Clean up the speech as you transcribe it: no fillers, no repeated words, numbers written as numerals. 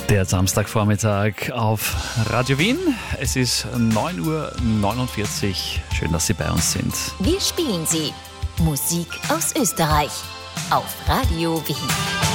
Der Samstagvormittag auf Radio Wien. Es ist 9:49 Uhr. Schön, dass Sie bei uns sind. Wir spielen sie. Musik aus Österreich auf Radio Wien.